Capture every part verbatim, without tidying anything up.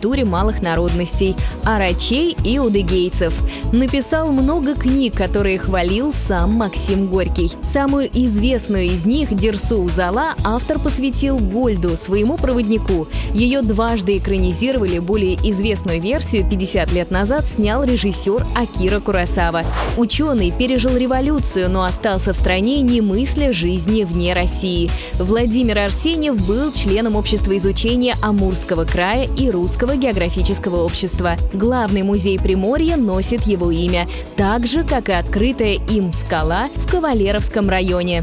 культуре малых народностей – арачей и удыгейцев. Написал много книг, которые хвалил сам Максим Горький. Самую известную из них, «Дерсу Узала», автор посвятил Гольду, своему проводнику. Ее дважды экранизировали, более известную версию пятьдесят лет назад снял режиссер Акира Куросава. Ученый пережил революцию, но остался в стране, не мысля жизни вне России. Владимир Арсеньев был членом общества изучения Амурского края и Русского географического общества. Главный музей Приморья носит его имя, так же, как и открытая им скала в Кавалеровском районе.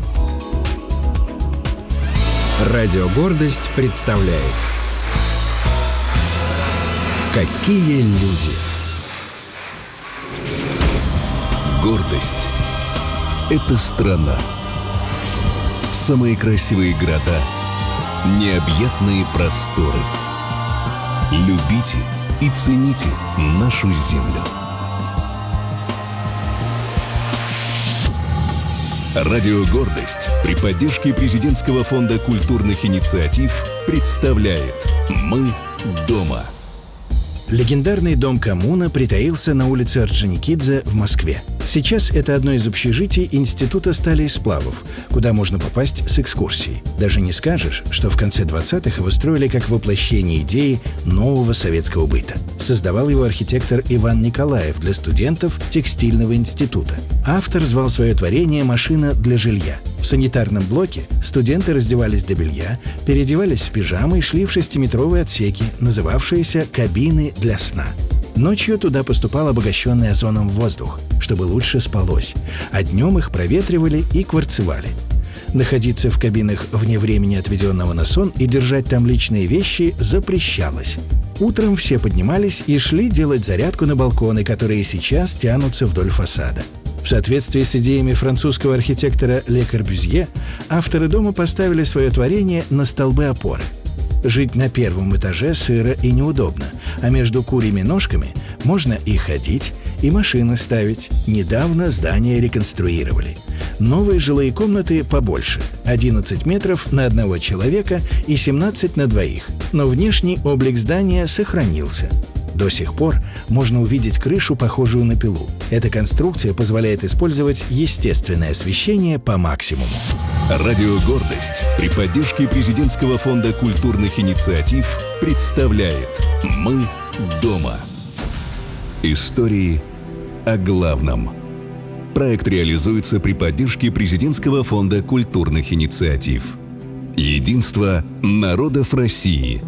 Радио «Гордость» представляет. Какие люди! Гордость – это страна. Самые красивые города, необъятные просторы. Любите и цените нашу землю. Радио «Гордость» при поддержке Президентского фонда культурных инициатив представляет «Мы дома». Легендарный дом коммуна притаился на улице Орджоникидзе в Москве. Сейчас это одно из общежитий Института стали и сплавов, куда можно попасть с экскурсией. Даже не скажешь, что в конце двадцатых его строили как воплощение идеи нового советского быта. Создавал его архитектор Иван Николаев для студентов текстильного института. Автор звал свое творение «Машина для жилья». В санитарном блоке студенты раздевались до белья, переодевались в пижамы и шли в шестиметровые отсеки, называвшиеся «кабины для сна». Ночью туда поступал обогащенный озоном воздух, чтобы лучше спалось, а днем их проветривали и кварцевали. Находиться в кабинах вне времени, отведенного на сон, и держать там личные вещи запрещалось. Утром все поднимались и шли делать зарядку на балконы, которые сейчас тянутся вдоль фасада. В соответствии с идеями французского архитектора Ле Корбюзье, авторы дома поставили свое творение на столбы опоры. Жить на первом этаже сыро и неудобно, а между курьими ножками можно и ходить, и машины ставить. Недавно здание реконструировали. Новые жилые комнаты побольше – одиннадцать метров на одного человека и семнадцать на двоих. Но внешний облик здания сохранился. До сих пор можно увидеть крышу, похожую на пилу. Эта конструкция позволяет использовать естественное освещение по максимуму. Радио «Гордость» при поддержке Президентского фонда культурных инициатив представляет «Мы дома». Истории о главном. Проект реализуется при поддержке Президентского фонда культурных инициатив. Единство народов России.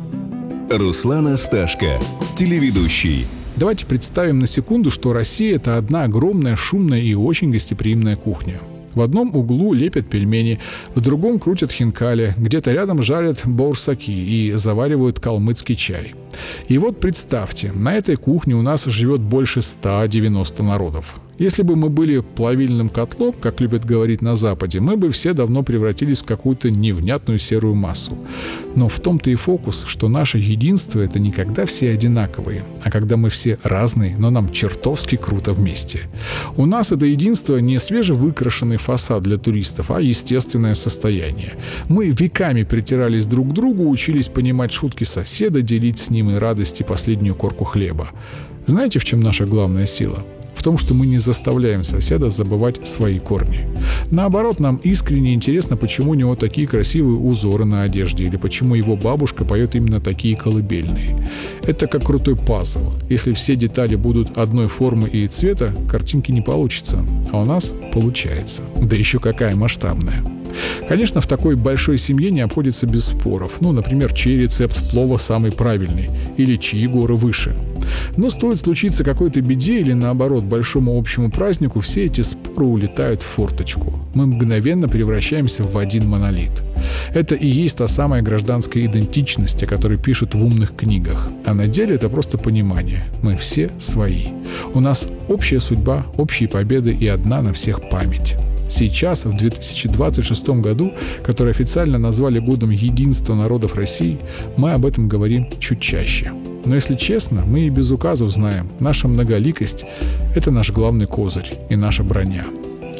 Руслан Асташко, телеведущий. Давайте представим на секунду, что Россия – это одна огромная, шумная и очень гостеприимная кухня. В одном углу лепят пельмени, в другом крутят хинкали, где-то рядом жарят баурсаки и заваривают калмыцкий чай. И вот представьте, на этой кухне у нас живет больше ста девяноста народов. Если бы мы были плавильным котлом, как любят говорить на Западе, мы бы все давно превратились в какую-то невнятную серую массу. Но в том-то и фокус, что наше единство – это не когда все одинаковые, а когда мы все разные, но нам чертовски круто вместе. У нас это единство не свежевыкрашенный фасад для туристов, а естественное состояние. Мы веками притирались друг к другу, учились понимать шутки соседа, делить с ним и радости последнюю корку хлеба. Знаете, в чем наша главная сила? В том, что мы не заставляем соседа забывать свои корни. Наоборот, нам искренне интересно, почему у него такие красивые узоры на одежде, или почему его бабушка поет именно такие колыбельные. Это как крутой пазл. Если все детали будут одной формы и цвета, картинки не получится. А у нас получается. Да еще какая масштабная. Конечно, в такой большой семье не обходится без споров. Ну, например, чей рецепт плова самый правильный, или чьи горы выше. Но стоит случиться какой-то беде или, наоборот, большому общему празднику, все эти споры улетают в форточку. Мы мгновенно превращаемся в один монолит. Это и есть та самая гражданская идентичность, о которой пишут в умных книгах. А на деле это просто понимание. Мы все свои. У нас общая судьба, общие победы и одна на всех память. Сейчас, в две тысячи двадцать шестом году, который официально назвали годом единства народов России, мы об этом говорим чуть чаще. Но если честно, мы и без указов знаем, наша многоликость – это наш главный козырь и наша броня.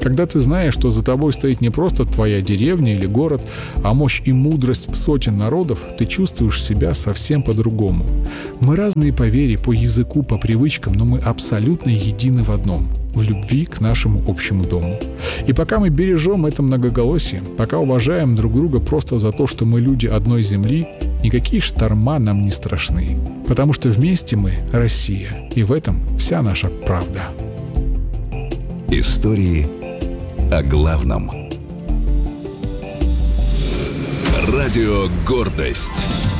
Когда ты знаешь, что за тобой стоит не просто твоя деревня или город, а мощь и мудрость сотен народов, ты чувствуешь себя совсем по-другому. Мы разные по вере, по языку, по привычкам, но мы абсолютно едины в одном – в любви к нашему общему дому. И пока мы бережем это многоголосие, пока уважаем друг друга просто за то, что мы люди одной земли, никакие шторма нам не страшны. Потому что вместе мы – Россия, и в этом вся наша правда. Истории о главном. Радио «Гордость».